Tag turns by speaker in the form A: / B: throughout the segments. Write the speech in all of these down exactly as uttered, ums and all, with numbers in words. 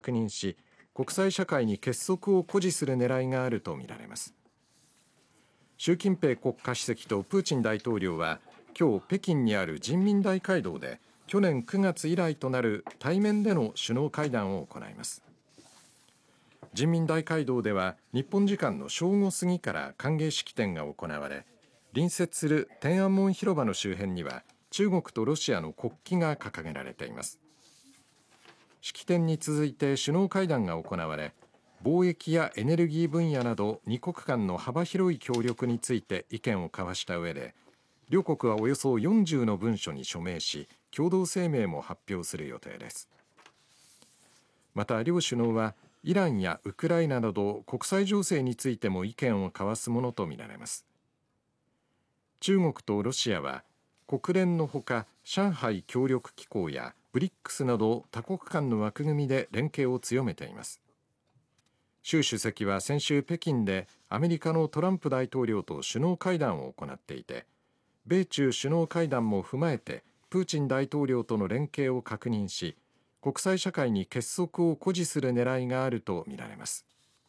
A: 確認し、国際社会に結束を誇示する狙いがあるとみられます。習近平国家主席とプーチン大統領は今日北京にある人民大会堂で去年くがつ以来となる対面での首脳会談を行います。人民大会堂では日本時間の正午過ぎから歓迎式典が行われ、隣接する天安門広場の周辺には中国とロシアの国旗が掲げられています。式典に続いて首脳会談が行われ、貿易やエネルギー分野などに国間の幅広い協力について意見を交わした上で、両国はおよそよんじゅうの文書に署名し、共同声明も発表する予定です。また両首脳はイランやウクライナなど国際情勢についても意見を交わすものとみられます。中国とロシアは国連のほか上海協力機構やブリックスなど多国間の枠組みで連携を強めています。習主席は先週北京でアメリカのトランプ大統領と首脳会談を行っていて、米中首脳会談も踏まえてプーチン大統領との連携を確認し、国際社会に結束を誇示する狙いがあるとみられます。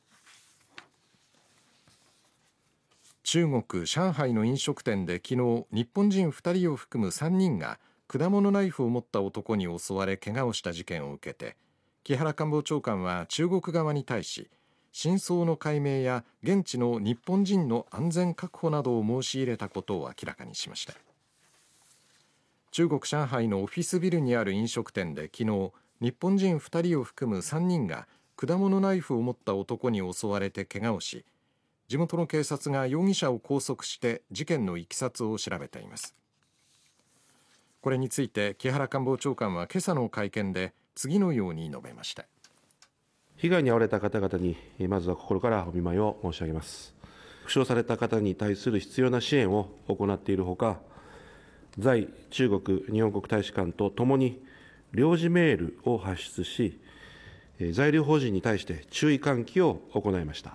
A: 中国・上海の飲食店で昨日、日本人ふたりを含むさんにんが果物ナイフを持った男に襲われ怪我をした事件を受けて、木原官房長官は中国側に対し、真相の解明や現地の日本人の安全確保などを申し入れたことを明らかにしました。中国・上海のオフィスビルにある飲食店で昨日、日本人ふたりを含むさんにんが果物ナイフを持った男に襲われて怪我をし、地元の警察が容疑者を拘束して事件のいきさつを調べています。これについて木原官房長官は今朝の会見で次のように述べました。
B: 被害に遭われた方々にまずは心からお見舞いを申し上げます。負傷された方に対する必要な支援を行っているほか、在中国日本国大使館とともに領事メールを発出し、在留邦人に対して注意喚起を行いました。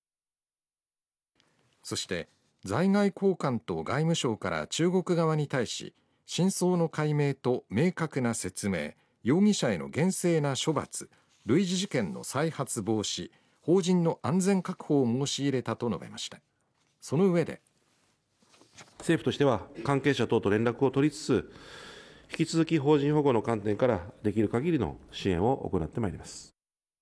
A: そして在外公館と外務省から中国側に対し、真相の解明と明確な説明、容疑者への厳正な処罰、類似事件の再発防止、邦人の安全確保を申し入れたと述べました。その上で、
B: 政府としては関係者等と連絡を取りつつ、引き続き邦人保護の観点からできる限りの支援を行ってまいります。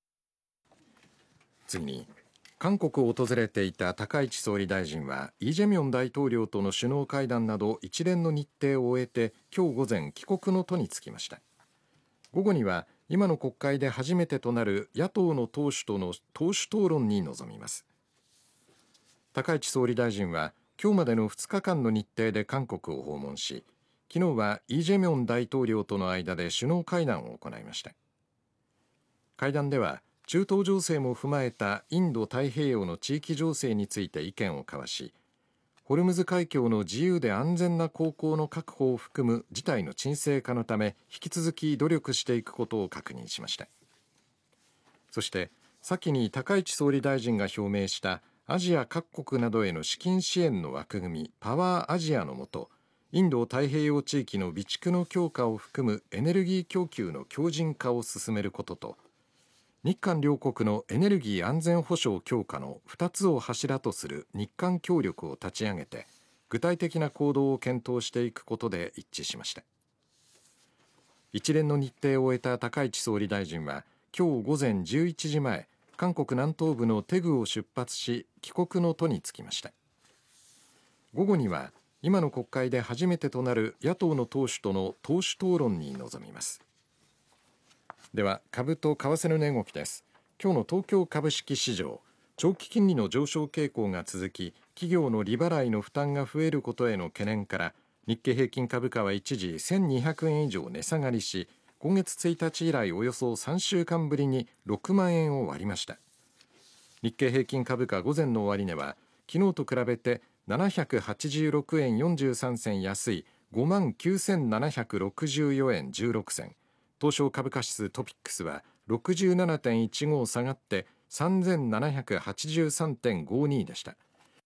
A: 次に、韓国を訪れていた高市総理大臣はイ・ジェミョン大統領との首脳会談など一連の日程を終えて今日午前帰国の途に就きました。午後には今の国会で初めてとなる野党の党首との党首討論に臨みます。高市総理大臣は今日までのふつかかんの日程で韓国を訪問し、昨日はイ・ジェミョン大統領との間で首脳会談を行いました。会談では中東情勢も踏まえたインド太平洋の地域情勢について意見を交わし、ホルムズ海峡の自由で安全な航行の確保を含む事態の沈静化のため引き続き努力していくことを確認しました。そして先に高市総理大臣が表明したアジア各国などへの資金支援の枠組みパワーアジアの下、インド太平洋地域の備蓄の強化を含むエネルギー供給の強靭化を進めることと、日韓両国のエネルギー安全保障強化のふたつを柱とする日韓協力を立ち上げて具体的な行動を検討していくことで一致しました。一連の日程を終えた高市総理大臣は今日午前じゅういちじまえ、韓国南東部のテグを出発し帰国の途に就きました。午後には今の国会で初めてとなる野党の党首との党首討論に臨みます。では株と為替の値動きです。今日の東京株式市場、長期金利の上昇傾向が続き、企業の利払いの負担が増えることへの懸念から日経平均株価は一時せんにひゃくえん以上値下がりし、今月ついたち以来およそさんしゅうかんぶりにろくまんえんを割りました。日経平均株価午前の終値は昨日と比べてななひゃくはちじゅうろくえんよんじゅうさんせん安い ごまんきゅうせんななひゃくろくじゅうよえんじゅうろくせん、東証株価指数トピックスは ろくじゅうななてんいちご 下がってさんぜんななひゃくはちじゅうさんてんごに でした。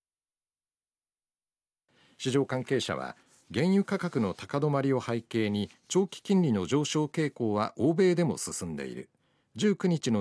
A: 市場関係者は原油価格の高止まりを背景に長期金利の上昇傾向は欧米でも進んでいる。じゅうくにちの